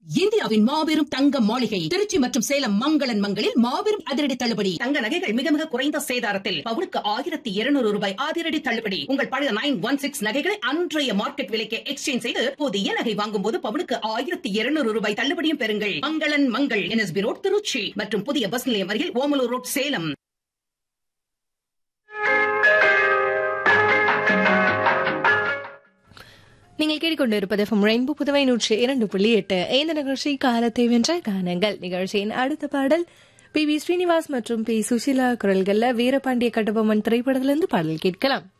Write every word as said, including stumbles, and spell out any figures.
இந்தியாவின் மாபெரும் தங்க மாளிகை திருச்சி மற்றும் சேலம் மங்களன் மங்களில் மாபெரும் அதிரடி தள்ளுபடி. தங்க நகைகள் மிக மிக குறைந்த சேதாரத்தில் பவுனுக்கு ஆயிரத்தி இருநூறு ரூபாய் அதிரடி தள்ளுபடி. உங்கள் பழைய நைன் ஒன் சிக்ஸ் நகைகளை அன்றைய மார்க்கெட் விலைக்கு எக்ஸ்சேஞ்ச் செய்து புதிய நகை வாங்கும் போது பவுனுக்கு ஆயிரத்தி இருநூறு ரூபாய் தள்ளுபடியும் பெறுங்கள். மங்களன் மங்கள் என்எஸ்பி ரோட் திருச்சி மற்றும் புதிய பஸ் நிலையம் அருகில் ஓமலூர் ரோட் சேலம். நீங்கள் கேட்டுக்கொண்டிருப்பது எஃப்எம் ரெயின்போ புதுவை நூற்றி இரண்டு புள்ளி எட்டு. இந்த நிகழ்ச்சி காலத்தை வென்ற கானங்கள். நிகழ்ச்சியின் அடுத்த பாடல் பி வி ஸ்ரீனிவாஸ் மற்றும் பி சுஷீலா குரல்கள்ல வீரபாண்டிய கட்டபொம்மன் திரைப்படத்திலிருந்து பாடல் கேட்கலாம்.